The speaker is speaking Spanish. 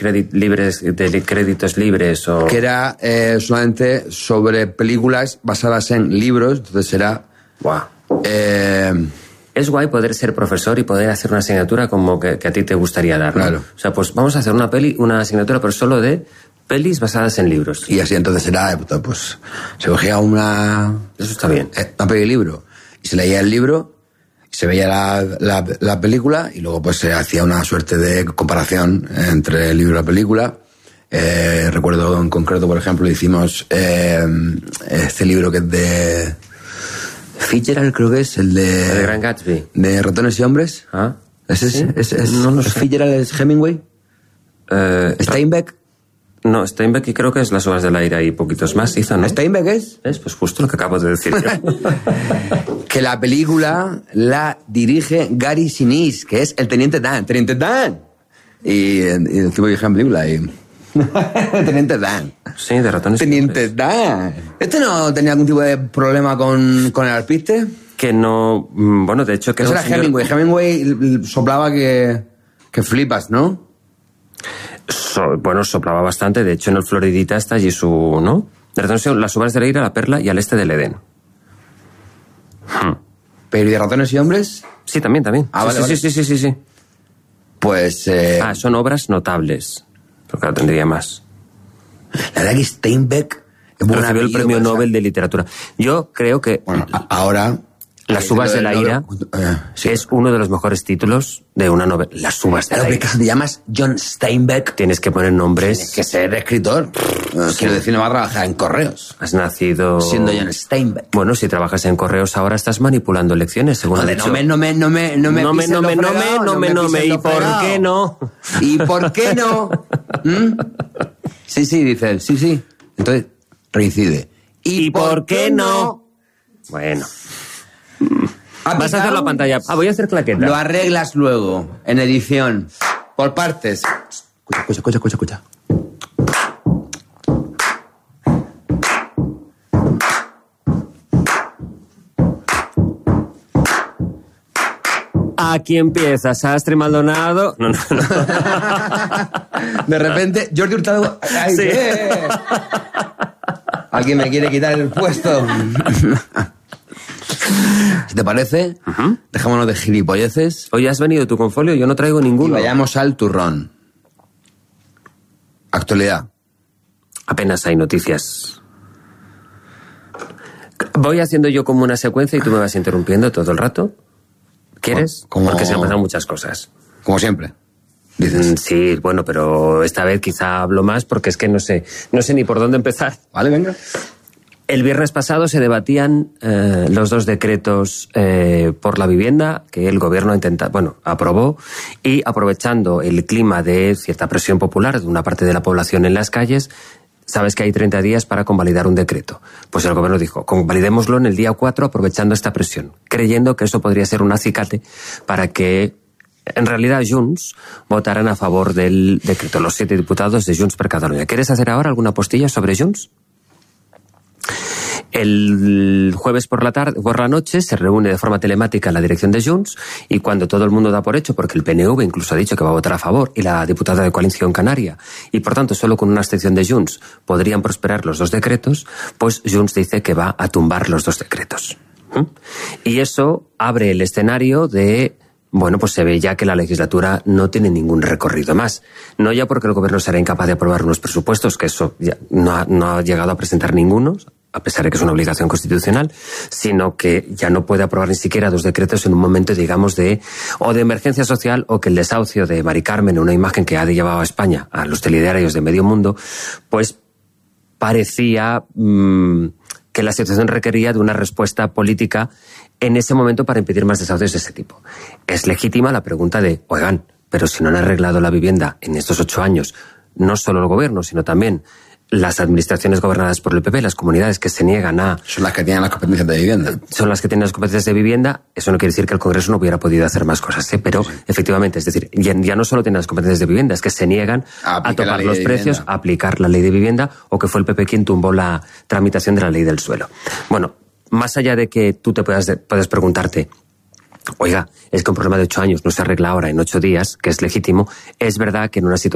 créditos libres o... Que era solamente sobre películas basadas en libros, entonces era... Buah. Es guay poder ser profesor y poder hacer una asignatura como que a ti te gustaría dar, ¿no? Claro. O sea, pues vamos a hacer una asignatura, pero solo de pelis basadas en libros. Y así entonces era, pues, se cogía una... Eso está bien. Una peli libro. Y se leía el libro, y se veía la película, y luego pues se hacía una suerte de comparación entre el libro y la película. Recuerdo en concreto, por ejemplo, hicimos este libro que es de... Fitzgerald, creo que es el de Gran Gatsby. De Ratones y Hombres. ¿Ah? ¿Sí? No lo sé. ¿Fitzgerald es Hemingway? ¿Steinbeck? No, Steinbeck y creo que es Las uvas del aire y poquitos más hizo, ¿no? ¿Steinbeck es? ¿Ves? Pues justo lo que acabo de decir yo. Que la película la dirige Gary Sinise, que es el Teniente Dan. ¡Teniente Dan! Y el tipo dirige en película y... Teniente Dan. Sí, de Ratones. Teniente Dan. ¿Este no tenía algún tipo de problema con el alpiste? Que no... Bueno, de hecho que Eso era era Hemingway. Hemingway soplaba que flipas, ¿no? Bueno, soplaba bastante. De hecho, en el Floridita está allí su... ¿no? De Ratones, Las uvas del aire, La perla y Al este del Edén. ¿Pero y de Ratones y Hombres? Sí, también. Ah, sí, vale. Sí. Pues... son obras notables. Porque lo tendría más. La verdad que Steinbeck... Recibió el premio Nobel de Literatura. Yo creo que... Bueno, ahora... Las uvas de la ira sí. Es uno de los mejores títulos de una novela. Las uvas de la ira. Que si te llamas John Steinbeck... Tienes que poner nombres... Tienes que ser escritor. Quiero decir, no va a trabajar en correos. Has nacido... Siendo John Steinbeck. Bueno, si trabajas en correos ahora estás manipulando lecciones, según ha dicho. No me. ¿Y por qué no? ¿Y por qué no? Sí, dice él. Sí. Entonces, reincide. ¿Y por qué no? Bueno... Vas a hacer la pantalla. Voy a hacer claqueta. Lo arreglas luego, en edición. Por partes. Escucha. Aquí empieza Sastre Maldonado. No. De repente, Jordi Hurtado... ¡Ay, sí. Alguien me quiere quitar el puesto. Si te parece, dejémonos de gilipolleces. Hoy has venido tú con folio, yo no traigo ninguno. Y vayamos al turrón. Actualidad. Apenas hay noticias. Voy haciendo yo como una secuencia y tú me vas interrumpiendo todo el rato. ¿Quieres? Porque se han pasado muchas cosas. Como siempre, dices. Sí, bueno, pero esta vez quizá hablo más porque es que no sé ni por dónde empezar. Vale, venga. El viernes pasado se debatían los dos decretos por la vivienda que el gobierno aprobó, y aprovechando el clima de cierta presión popular de una parte de la población en las calles, sabes que hay 30 días para convalidar un decreto. Pues el gobierno dijo, convalidémoslo en el día 4 aprovechando esta presión, creyendo que eso podría ser un acicate para que en realidad Junts votaran a favor del decreto, los 7 diputados de Junts per Catalunya. ¿Quieres hacer ahora alguna postilla sobre Junts? El jueves por la noche se reúne de forma telemática la dirección de Junts y cuando todo el mundo da por hecho, porque el PNV incluso ha dicho que va a votar a favor y la diputada de Coalición Canaria, y por tanto solo con una abstención de Junts podrían prosperar los dos decretos, pues Junts dice que va a tumbar los dos decretos. Y eso abre el escenario de... Bueno, pues se ve ya que la legislatura no tiene ningún recorrido más. No ya porque el gobierno será incapaz de aprobar unos presupuestos, que eso ya no ha llegado a presentar ninguno, a pesar de que es una obligación constitucional, sino que ya no puede aprobar ni siquiera dos decretos en un momento, digamos, de emergencia social, o que el desahucio de Mari Carmen, una imagen que ha llevado a España a los telediarios de medio mundo, pues parecía que la situación requería de una respuesta política en ese momento para impedir más desahucios de ese tipo. Es legítima la pregunta de, oigan, pero si no han arreglado la vivienda en estos 8 años, no solo el gobierno, sino también las administraciones gobernadas por el PP, las comunidades que se niegan a... Son las que tienen las competencias de vivienda. Son las que tienen las competencias de vivienda. Eso no quiere decir que el Congreso no hubiera podido hacer más cosas, pero sí. Efectivamente, es decir, ya no solo tienen las competencias de vivienda, es que se niegan a tocar los precios, a aplicar la ley de vivienda, o que fue el PP quien tumbó la tramitación de la ley del suelo. Bueno, más allá de que tú puedes preguntarte, oiga, es que un problema de 8 años no se arregla ahora en 8 días, que es legítimo, es verdad que en una situación